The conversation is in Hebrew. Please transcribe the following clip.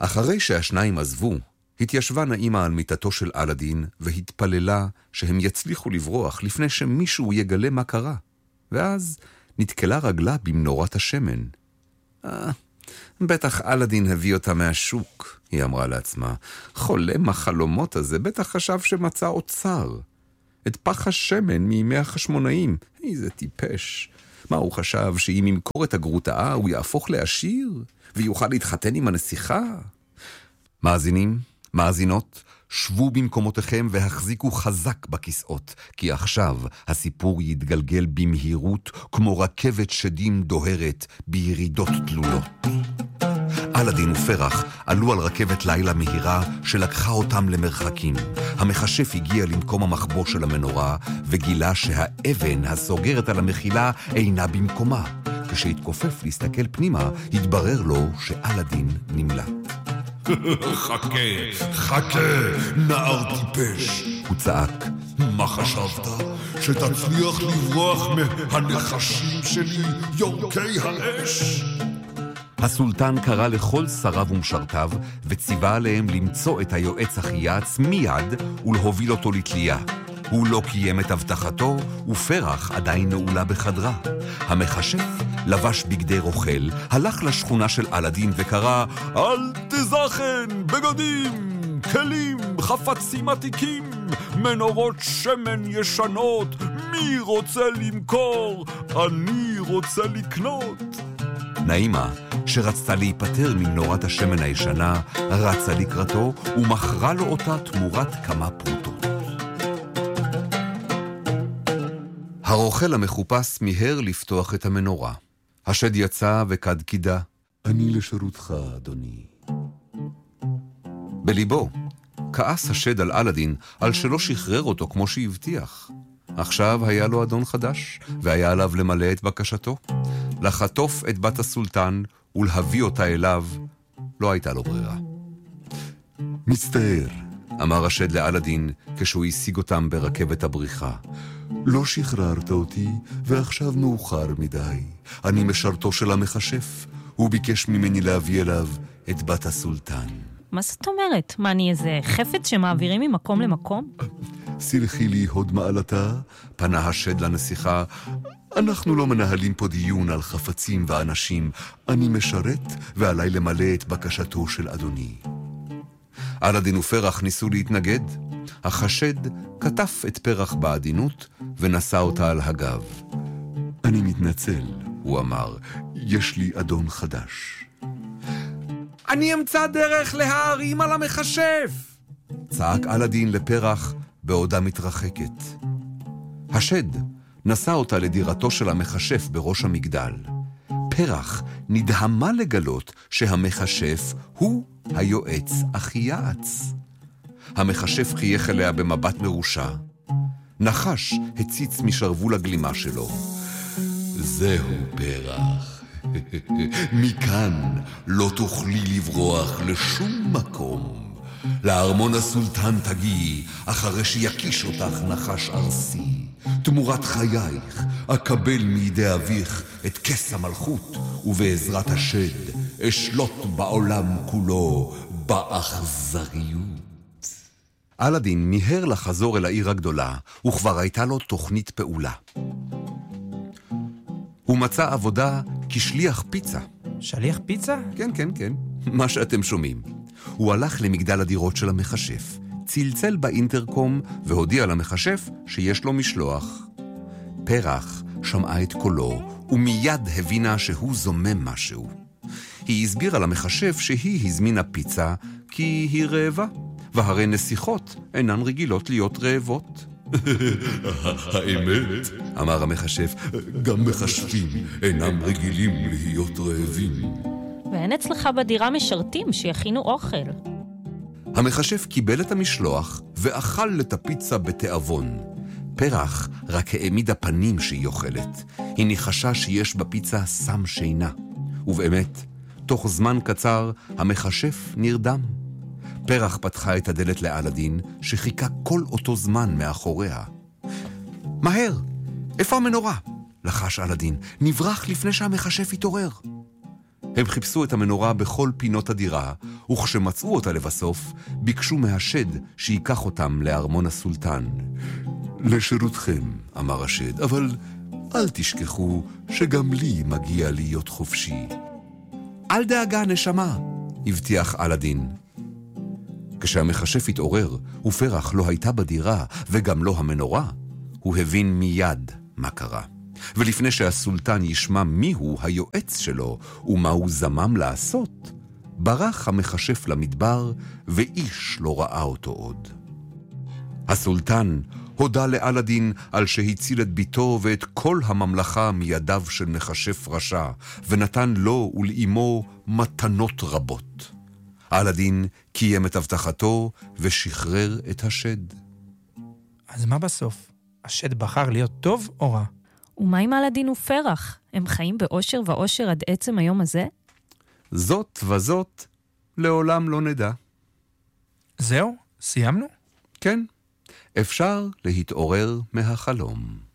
אחרי שהשניים עזבו, התיישבה נעימה על מיטתו של אלאדין והתפללה שהם יצליחו לברוח לפני שמישהו יגלה מה קרה. ואז נתקלה רגלה במנורת השמן. בטח אלאדין הביא אותה מהשוק, היא אמרה לעצמה. חולם החלומות הזה בטח חשב שמצא אוצר. את פח השמן מימי החשמונאים. איזה טיפש. מה הוא חשב, שאם ימכור את הגרוטאה הוא יהפוך לעשיר ויוכל להתחתן עם הנסיכה? מאזינים, מאזינות, שבו במקומותיכם והחזיקו חזק בכיסאות, כי עכשיו הסיפור יתגלגל במהירות כמו רכבת שדים דוהרת בירידות תלולות. אלאדין ופרח עלו על רכבת לילה מהירה שלקחה אותם למרחקים. המחשף הגיע למקום המחבוא של המנורה וגילה שהאבן הסוגרת על המחילה אינה במקומה. כשהתכופף להסתכל פנימה, התברר לו שאלאדין נמלט. חכה, נער טיפש, הוא צעק. מה חשבת? שתצליח לברוח מהנחשים שלי, יורקי האש? הסולטן קרא לכל שריו ומשרתיו וציווה עליהם למצוא את היועץ החייץ מיד ולהוביל אותו לתלייה. הוא לא קיים את הבטחתו ופרח עדיין נעולה בחדרה. המחשף לבש בגדי רוכל, הלך לשכונה של אלאדין וקרא: אל תזכן, בגדים, כלים, חפצים עתיקים, מנורות שמן ישנות, מי רוצה למכור? אני רוצה לקנות. נעימה, שרצתה להיפטר ממנורת השמן הישנה, רצה לקראתו ומכרה לו אותה תמורת כמה פרוטות. הרוכל המחופש מיהר לפתוח את המנורה. השד יצא וקד קידה. אני לשירותך, אדוני. בליבו, כעס השד על אלאדין על שלא שחרר אותו כמו שהבטיח. עכשיו היה לו אדון חדש, והיה עליו למלא את בקשתו. לחטוף את בת הסולטן ולהביא אותה אליו, לא הייתה לו ברירה. מצטער, אמר השד לאלאדין כשהוא השיג אותם ברכבת הבריחה. לא שחררת אותי, ועכשיו מאוחר מדי. אני משרתו של המחשף. הוא ביקש ממני להביא אליו את בת הסולטן. מה זאת אומרת? מה, אני איזה חפץ שמעבירים ממקום למקום? סלחי לי הוד מעלתה, פנה השד לנסיכה. אנחנו לא מנהלים פה דיון על חפצים ואנשים. אני משרת ועליי למלא את בקשתו של אדוני. אלאדין ופרח ניסו להתנגד. החשד כתף את פרח בעדינות ונשא אותה על הגב. אני מתנצל, הוא אמר, יש לי אדון חדש. אני אמצא דרך להערים על המחשף! צעק אלאדין לפרח בעודה מתרחקת. השד נשא אותה לדירתו של המחשף בראש המגדל. פרח נדהמה לגלות שהמחשף הוא היועץ החייץ. המחשף חייך אליה במבט מרושע. נחש הציץ משרבול הגלימה שלו. זהו פרח. מכאן לא תוכלי לברוח לשום מקום. לארמון הסולטן תגיעי אחרי שיקיש אותך נחש ארסי. תמורת חייך אקבל מידי אביך את כס המלכות, ובעזרת השד אשלוט בעולם כולו באכזריות. אלאדין מיהר לחזור אל העיר הגדולה, וכבר הייתה לו תוכנית פעולה. הוא מצא עבודה כשליח פיצה. שליח פיצה? כן, כן, כן. מה שאתם שומעים. הוא הלך למגדל הדירות של המחשף, צלצל באינטרקום והודיע למחשף שיש לו משלוח. פרח שמעה את קולו ומיד הבינה שהוא זומם משהו. היא הסבירה למחשף שהיא הזמינה פיצה כי היא רעבה, והרי נסיכות אינן רגילות להיות רעבות. האמת, אמר המחשף, גם מחשבים אינם רגילים להיות רעבים. ואין אצלך בדירה משרתים שיכינו אוכל. המחשף קיבל את המשלוח ואכל את הפיצה בתיאבון. פרח רק העמיד הפנים שהיא אוכלת. היא ניחשה שיש בפיצה סם שינה. ובאמת, תוך זמן קצר המחשף נרדם. פרח פתחה את הדלת לאלאדין שחיכה כל אותו זמן מאחוריה. מהר, איפה המנורה? לחש אלאדין, נברח לפני שהמחשף יתעורר. הם חיפשו את המנורה בכל פינות הדירה, וכשמצאו אותה לבסוף, ביקשו מהשד שיקח אותם לארמון הסולטן. לשירותכם, אמר השד, אבל אל תשכחו שגם לי מגיע להיות חופשי. אל דאגה, נשמה, הבטיח אלאדין. כשהמכשף התעורר, ופרח לא הייתה בדירה, וגם לא המנורה, הוא הבין מיד מה קרה. ולפני שהסולטן ישמע מיהו היועץ שלו ומה הוא זמם לעשות, ברח המכשף למדבר, ואיש לא ראה אותו עוד. הסולטן הודה לאלאדין על שהציל את ביתו ואת כל הממלכה מידיו של מכשף רשע, ונתן לו ולאמו מתנות רבות. אלאדין קיים את הבטחתו ושחרר את השד. אז מה בסוף? השד בחר להיות טוב או רע? ומה עם אלאדין ופרח? הם חיים באושר ואושר עד עצם היום הזה? זאת וזאת לעולם לא נדע. זהו? סיימנו? כן, אפשר להתעורר מהחלום.